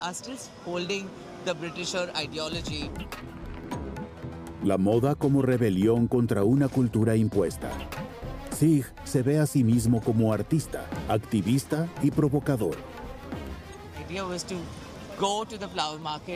are still holding the Britisher ideology. La moda como rebelión contra una cultura impuesta. Sig se ve a sí mismo como artista, activista y provocador. The idea was to go to the flower market